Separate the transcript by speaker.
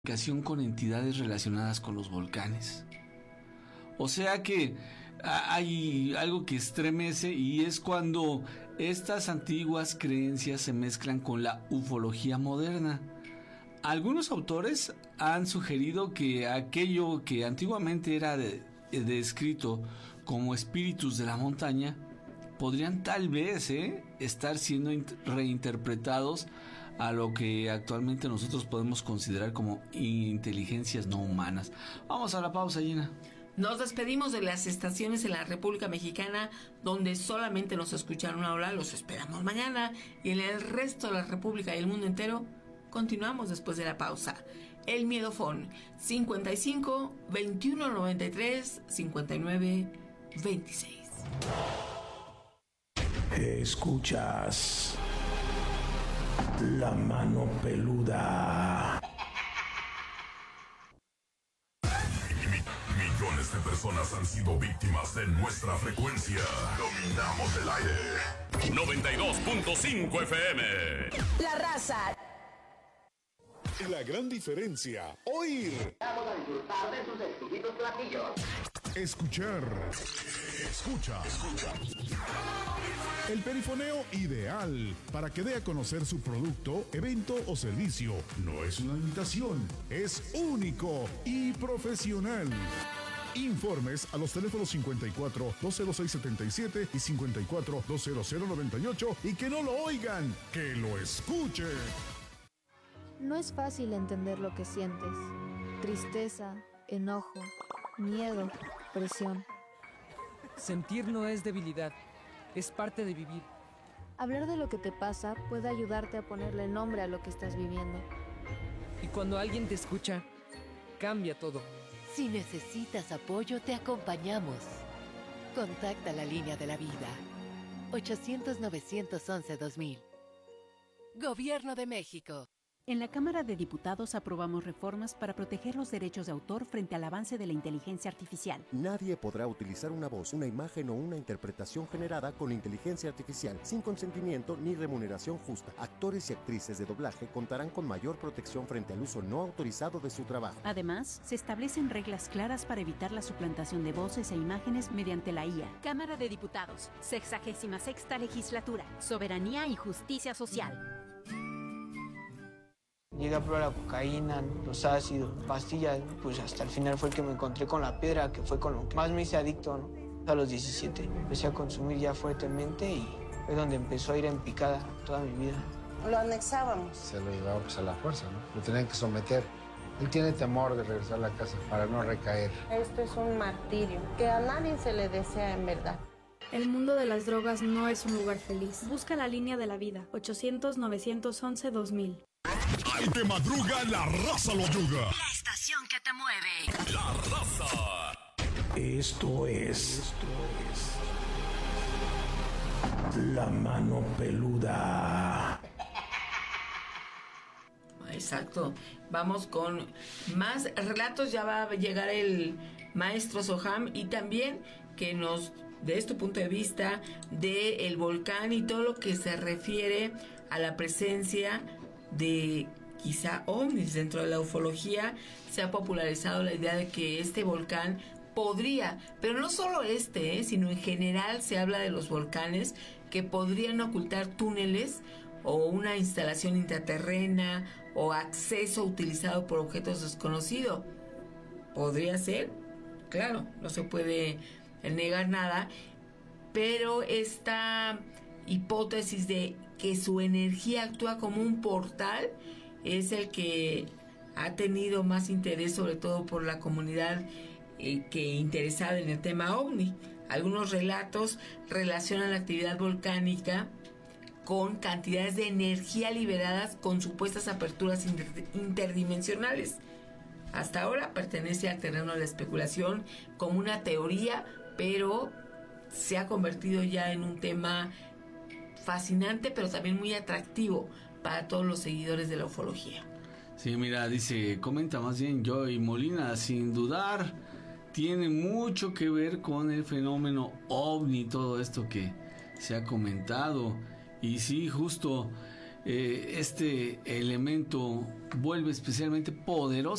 Speaker 1: comunicación con entidades relacionadas con los volcanes. O sea que hay algo que estremece y es cuando estas antiguas creencias se mezclan con la ufología moderna. Algunos autores han sugerido que aquello que antiguamente era descrito como espíritus de la montaña podrían tal vez estar siendo reinterpretados a lo que actualmente nosotros podemos considerar como inteligencias no humanas. Vamos a la pausa, Gina.
Speaker 2: Nos despedimos de las estaciones en la República Mexicana donde solamente nos escuchan una hora. Los esperamos mañana. Y en el resto de la República y el mundo entero continuamos después de la pausa. El Miedofón 55 21 93 59 26.
Speaker 3: Escuchas La Mano Peluda.
Speaker 4: Millones de personas han sido víctimas de nuestra frecuencia. Dominamos el aire. 92.5 FM.
Speaker 5: La Raza.
Speaker 6: La gran diferencia. Oír.
Speaker 7: Vamos a disfrutar de sus exquisitos platillos.
Speaker 6: Escuchar. Escucha. El perifoneo ideal para que dé a conocer su producto, evento o servicio. No es una imitación, es único y profesional. Informes a los teléfonos 54 206 77 y 54 200 98 y que no lo oigan, que lo escuchen.
Speaker 8: No es fácil entender lo que sientes. Tristeza, enojo, miedo, presión.
Speaker 9: Sentir no es debilidad, es parte de vivir.
Speaker 8: Hablar de lo que te pasa puede ayudarte a ponerle nombre a lo que estás viviendo.
Speaker 9: Y cuando alguien te escucha, cambia todo.
Speaker 10: Si necesitas apoyo, te acompañamos. Contacta la línea de la vida. 800-911-2000. Gobierno de México.
Speaker 11: En la Cámara de Diputados aprobamos reformas para proteger los derechos de autor frente al avance de la inteligencia artificial.
Speaker 12: Nadie podrá utilizar una voz, una imagen o una interpretación generada con inteligencia artificial sin consentimiento ni remuneración justa. Actores y actrices de doblaje contarán con mayor protección frente al uso no autorizado de su trabajo.
Speaker 11: Además, se establecen reglas claras para evitar la suplantación de voces e imágenes mediante la IA.
Speaker 13: Cámara de Diputados, 66ª Legislatura, Soberanía y Justicia Social.
Speaker 14: Llegué a probar la cocaína, los ácidos, pastillas, pues hasta el final fue el que me encontré con la piedra, que fue con lo que más me hice adicto, ¿no? A los 17 empecé a consumir ya fuertemente y fue donde empezó a ir en picada toda mi vida.
Speaker 15: Lo anexábamos.
Speaker 16: Se lo llevaba pues a la fuerza, ¿no? Lo tenían que someter. Él tiene temor de regresar a la casa para no recaer.
Speaker 15: Esto es un martirio que a nadie se le desea en verdad.
Speaker 17: El mundo de las drogas no es un lugar feliz. Busca la línea de la vida, 800-911-2000.
Speaker 6: Al que madruga, la raza lo yuga.
Speaker 5: La estación que te mueve.
Speaker 4: La Raza.
Speaker 3: Esto es La Mano Peluda.
Speaker 2: Exacto. Vamos con más relatos. Ya va a llegar el maestro Soham y también que nos de este punto de vista del volcán y todo lo que se refiere a la presencia de quizá ovnis. Dentro de la ufología se ha popularizado la idea de que este volcán podría, pero no solo sino en general se habla de los volcanes que podrían ocultar túneles o una instalación intraterrena o acceso utilizado por objetos desconocidos. ¿Podría ser? Claro, no se puede negar nada, pero esta hipótesis de que su energía actúa como un portal es el que ha tenido más interés, sobre todo por la comunidad que interesada en el tema ovni. Algunos relatos relacionan la actividad volcánica con cantidades de energía liberadas con supuestas aperturas interdimensionales. Hasta ahora pertenece al terreno de la especulación como una teoría, pero se ha convertido ya en un tema fascinante, pero también muy atractivo para todos los seguidores de la ufología.
Speaker 1: Sí, mira, comenta más bien Joy Molina, sin dudar, tiene mucho que ver con el fenómeno ovni, todo esto que se ha comentado. Y sí, justo este elemento vuelve especialmente poderoso